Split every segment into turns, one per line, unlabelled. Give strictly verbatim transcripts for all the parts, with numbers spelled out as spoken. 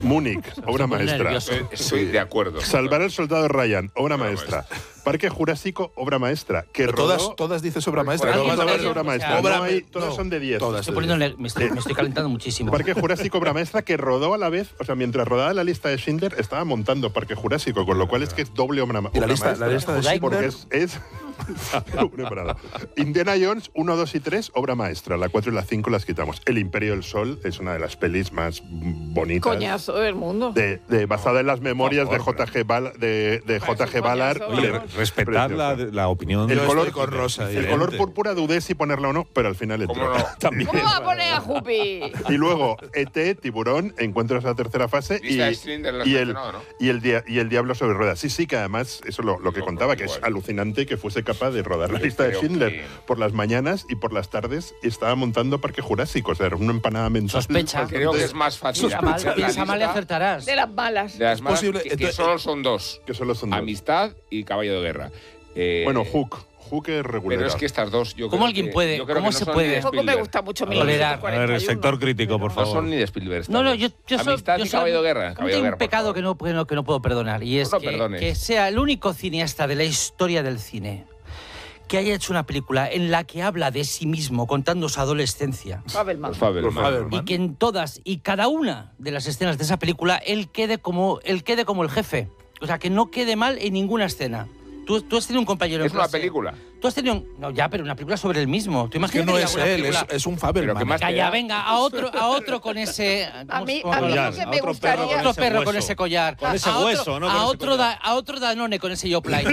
Múnich, obra maestra.
Eh, estoy de acuerdo.
Salvar al soldado Ryan, obra maestra. Parque Jurásico, obra maestra. Que rodó...
todas, todas dices obra maestra.
Todas,
No,
todas
no,
obra maestra.
obra
No hay,
me-
todas
no,
son de diez.
todas
Estoy poniéndole- me, estoy, me estoy calentando muchísimo.
Parque Jurásico, obra maestra, que rodó a la vez, o sea, mientras rodaba la lista de Schindler, estaba montando Parque Jurásico, con lo cual es que es doble obra,
Y la
obra
lista,
maestra.
la lista de
Judaico.
Porque
Schindler,
es... es Preparado. Indiana Jones uno, dos y tres, obra maestra. La cuatro y la cinco las quitamos. El Imperio del Sol es una de las pelis más bonitas.
Coñazo del mundo.
De, de, basada en las memorias de J G Bal, de, de J G Ballard.
coñazo,
Oye,
vamos.
respetad la, la opinión
El
de
color
estoy con Rosa.
El color púrpura dudé si ponerla o no, pero al final entró.
¿Cómo no?
También.
¿Cómo va a poner a Jupi?
Y luego E T, Tiburón, Encuentros a la tercera fase y,
Lista de Schindler, lo has
y, el,
mencionado, ¿no?
y, el dia- y el Diablo sobre ruedas. Sí, sí, que además, eso lo, lo que
Yo,
contaba, que es
igual.
alucinante que fuese capaz de rodar la
Yo
lista de
creo
Schindler
que-
por las mañanas y por las tardes estaba montando Parque Jurásico. O sea, era una empanada mental.
Sospecha.
Creo que es más fácil.
Piensa mal,
escuchar la
piensa mal y
lista
acertarás.
De las malas.
De las malas,
posible,
que, que
entonces-
solo son dos.
Que solo son dos.
Amistad y Caballo de Guerra. Eh,
Bueno, Hook. Hook es regular.
Pero es que estas dos, yo
¿Cómo
creo
alguien
que-
puede?
yo creo
¿Cómo
que no
se
son
puede?
ni de
Tampoco me
Spielberg.
gusta mucho
Tolerar.
A ver, el
mil novecientos cuarenta y uno.
sector crítico, por
No
favor.
son ni de Spielberg.
No, no,
estas
yo,
dos.
yo soy,
Amistad
yo
y
soy-
Caballo de Guerra.
Tengo
Caballo de
un
Guerra, por
pecado
favor.
que no, que no- que no puedo perdonar, y es
No lo
que,
perdones.
que sea el único cineasta de la historia del cine que haya hecho una película en la que habla de sí mismo contando su adolescencia.
Fabelman.
Los Fabelman.
Los Fabelman.
Y que en todas y cada una de las escenas de esa película él quede como, él quede como el jefe. O sea, que no quede mal en ninguna escena. Tú, tú has tenido un compañero
Es
en
una
clase.
película.
Tú has tenido un- no, ya, pero una película sobre él mismo. ¿Tú
es que
imaginas
no
que
es
haga una
él, es,
película?
es un
Pero
Fabelman.
que más te
Calla,
da.
venga, a otro, a otro con ese...
A mí,
¿cómo
a mí
se
lo
llama?
que me
otro
gustaría...
perro
Otro
ese
perro
hueso.
con ese collar.
Con ese
a otro,
hueso, ¿no?
A
Con ese
otro,
collar.
da- a otro Danone con ese Yoplait.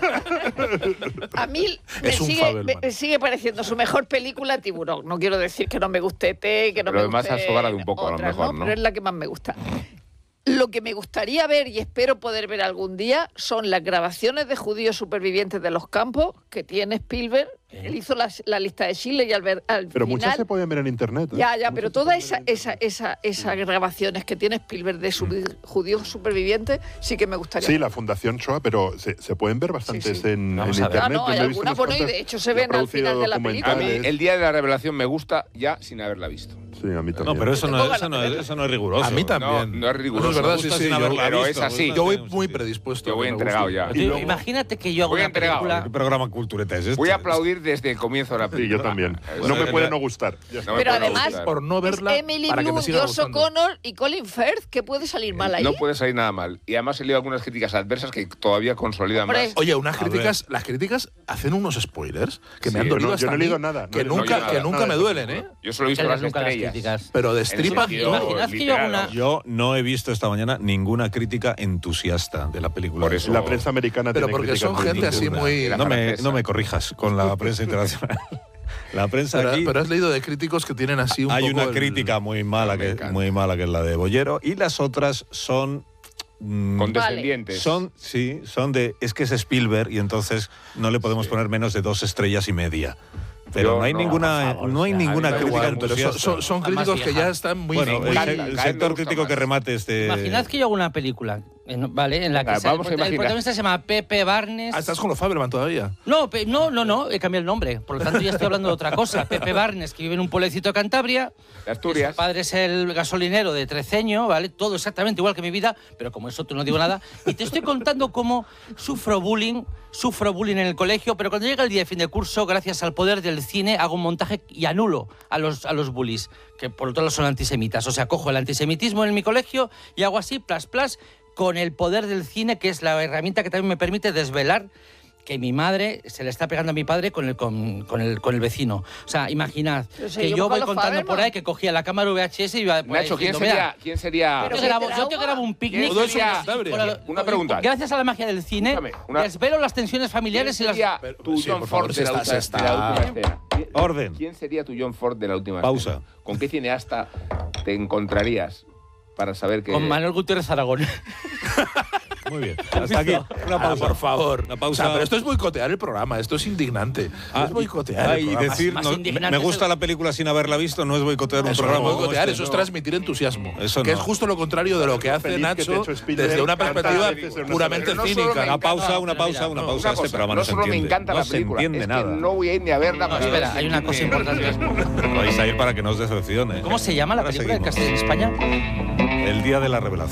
A mí me
Es un
sigue,
Fabelman.
me sigue pareciendo su mejor película Tiburón. No quiero decir que no me guste E T, que no
Pero
me
además
guste
asomara de un poco, a lo
otras,
mejor, ¿no?
Pero es la que más me gusta. Lo que me gustaría ver y espero poder ver algún día son las grabaciones de judíos supervivientes de los campos que tiene Spielberg. Él hizo la, la lista de Schindler y al, ver, al
Pero
final...
muchas se pueden ver en internet. ¿eh?
Ya, ya,
Muchas
pero
se
todas
pueden
esa,
ver en
esa,
internet.
esa, esas grabaciones que tiene Spielberg de sus judíos supervivientes sí que me gustaría.
Sí, la Fundación Shoah, pero se, se pueden ver bastantes
Sí, sí.
en,
Vamos
en
a ver.
internet.
Ah, no,
Yo
hay
me he visto
algunas,
unas
bueno, y
cuantas.
de hecho se
Y ha
ven al
producido
final de la
A mí,
documentales.
el día de la revelación me gusta ya sin haberla visto.
Sí, a mí también.
No, pero eso no,
Tengo
eso, no
ganas de
es, eso no es riguroso.
A mí
No,
también.
no es riguroso.
Es verdad,
Me
sí,
gusta
sí.
sin
Yo,
haberla
pero
visto,
es así.
me
yo voy
gusta en
muy
un sitio.
predispuesto.
Yo voy
a que me
entregado
guste.
ya.
Tú
luego-
imagínate que yo hago
Voy
una
entregado.
película...
¿Qué programa cultureta es este?
Voy a aplaudir desde el comienzo de la
Sí,
película.
yo también.
Bueno,
No me
en
puede
la-
no gustar. Ya está.
No me
Pero
puede no
además-
gustar.
Por no verla,
Es Emily
para que me
Blunt,
siga
Josh
gustando.
O'Connor y Colin Firth, ¿qué puede salir mal ahí?
No puede salir nada mal. Y además he leído algunas críticas adversas que todavía consolidan
Hombre.
más.
Oye, unas
A
críticas, las críticas hacen unos spoilers que
Sí,
me han
yo
dolido
no-
hasta
yo no he
a mí,
leído nada, no
que
he- no,
nunca,
yo
que
nada,
nunca
nada
me
de
duelen,
eso.
¿eh?
Yo solo he visto
Que
las
nunca las
estrellas.
críticas.
Pero de
En
estripa,
sentido
Imaginad que yo
literal,
hago una-
¿no?
Yo no he visto esta mañana ninguna crítica entusiasta de la película.
Por eso-
La prensa americana
pero
tiene
porque
críticas
son
muy
gente así
ninguna.
muy...
Era
No me,
francesa.
no me corrijas con la prensa internacional. La prensa
Pero,
aquí...
pero has leído de críticos que tienen así un
hay
poco
una
el-
crítica muy mala,
Me
que,
encanta.
muy mala que es la de Bollero, y las otras son... mm,
Condescendientes.
Son, sí, son de... Es que es Spielberg y entonces no le podemos poner menos de dos estrellas y media. Pero
Yo
no hay
no,
ninguna,
por favor,
no hay
o sea,
ninguna
a mí me da
crítica
Igual, pero son,
entusiasta.
son- son
Está más
críticos que
vieja.
ya están muy...
Bueno,
muy-
el,
encanta,
el
cada vez me
sector
gusta
crítico
más.
que remate este...
Imaginad que yo hago una película, en- ¿vale? En la que
Ah,
sale-
vamos a
el
imaginar.
protagonista se llama Pepe Barnes.
Ah, estás con los Fabelman todavía.
No, pe- no, no, no, he cambiado el nombre. Por lo tanto, ya estoy hablando de otra cosa. Pepe Barnes, que vive en un pueblecito de Cantabria.
De Asturias.
Su padre es el gasolinero de Treceño, ¿vale? Todo exactamente igual que mi vida, pero como eso tú no digo nada. Y te estoy contando cómo sufro bullying, sufro bullying en el colegio, pero cuando llega el día de fin de curso, gracias al poder del cine, hago un montaje y anulo a los, a los bullies, que por otro lado son antisemitas. O sea, cojo el antisemitismo en mi colegio y hago así, plas, plas, con el poder del cine, que es la herramienta que también me permite desvelar que mi madre se le está pegando a mi padre con el, con, con el, con el vecino. O sea, imaginad
Pero si
que
yo
yo
busco
voy
los
contando
Fabelman.
por ahí que cogía la cámara V H S y iba por ahí
Nacho, ¿quién
diciendo,
sería,
"Mira,
¿quién sería
Pero
yo,
qué
grabo, yo te
trauma.
grabo un picnic.
¿Quién sería-
con la-
Una pregunta.
Gracias a la magia del cine,
Escúchame, una-
desvelo las tensiones
¿Quién
familiares y las...
sería
Pero-
tu
sí,
John
por favor,
Ford
se
de la,
está- se
última- de la
está-
última escena? ¿Quién-
Orden.
¿Quién sería tu John Ford de la última
Pausa.
escena? ¿Con qué cineasta te encontrarías para saber que...
Con Manuel Gutiérrez Aragón.
Muy bien. Hasta aquí. Una
Ah,
pausa.
por favor.
Una
O
pausa.
sea, pero esto es boicotear el programa, esto es indignante.
Ah,
es boicotear
ah,
el
y
programa.
decir,
Más
no,
indignante
me
es
gusta
el-
la película sin haberla visto, no es boicotear un
Eso no
programa.
es
como
boicotear,
este.
eso es transmitir entusiasmo.
Eso
que
no.
es justo lo contrario de lo que hace
Feliz que te
Nacho
ha hecho Spielberg
desde una
tantas
perspectiva
veces en una
puramente
Pero no solo
cínica.
me
Una pausa,
No,
una
pero
pausa,
mira,
una
No,
pausa.
una
Este
cosa,
programa
no
no se
solo me
entiende.
encanta
no
la
se
película,
entiende
es
nada.
que no voy a ir ni a verla.
No,
para
espera,
ver
hay
si
una
me-
cosa importante.
Vais a ir para que no os decepcione.
¿Cómo se llama la
Ahora
película
seguimos.
en España?
El día de la revelación.